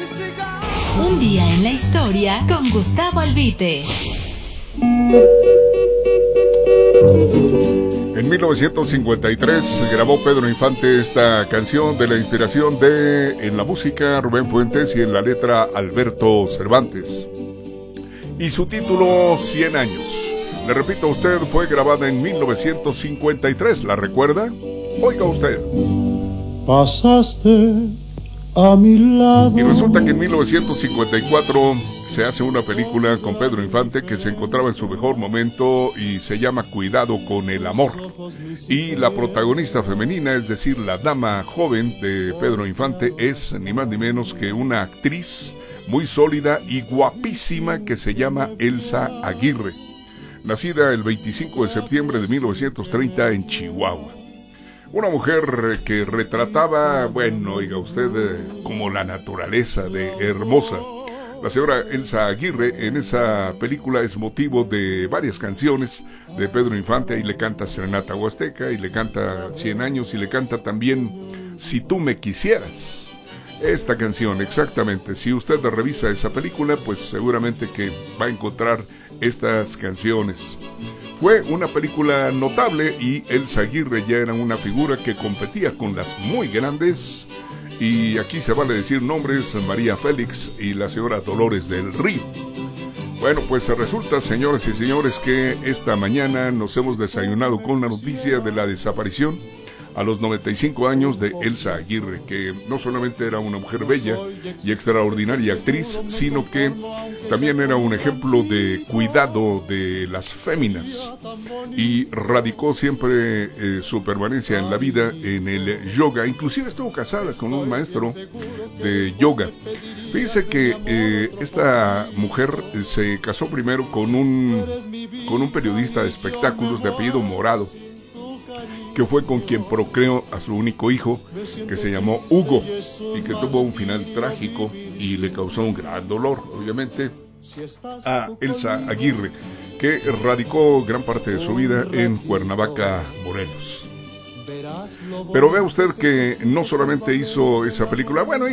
Un día en la historia con Gustavo Albite. En 1953 grabó Pedro Infante esta canción de la inspiración de, en la música, Rubén Fuentes y en la letra, Alberto Cervantes. Y su título, 100 años. Le repito a usted, fue grabada en 1953, ¿la recuerda? Oiga usted. Pasaste a mi lado. Y resulta que en 1954 se hace una película con Pedro Infante que se encontraba en su mejor momento y se llama Cuidado con el amor. Y la protagonista femenina, es decir, la dama joven de Pedro Infante, es ni más ni menos que una actriz muy sólida y guapísima que se llama Elsa Aguirre, nacida el 25 de septiembre de 1930 en Chihuahua. Una mujer que retrataba, bueno, oiga usted, como la naturaleza de hermosa. La señora Elsa Aguirre en esa película es motivo de varias canciones de Pedro Infante. Ahí le canta Serenata Huasteca, y le canta 100 años, y le canta también Si tú me quisieras. Esta canción, exactamente. Si usted revisa esa película, pues seguramente que va a encontrar estas canciones. Fue una película notable y Elsa Aguirre ya era una figura que competía con las muy grandes. Y aquí se vale decir nombres: María Félix y la señora Dolores del Río. Bueno, pues resulta, señoras y señores, que esta mañana nos hemos desayunado con la noticia de la desaparición a los 95 años de Elsa Aguirre, que no solamente era una mujer bella y extraordinaria actriz, sino que también era un ejemplo de cuidado de las féminas, y radicó siempre su permanencia en la vida en el yoga. Inclusive estuvo casada con un maestro de yoga. Fíjese que esta mujer se casó primero con un periodista de espectáculos de apellido Morado, que fue con quien procreó a su único hijo, que se llamó Hugo, y que tuvo un final trágico y le causó un gran dolor, obviamente, a Elsa Aguirre, que radicó gran parte de su vida en Cuernavaca, Morelos. Pero vea usted que no solamente hizo esa película, bueno,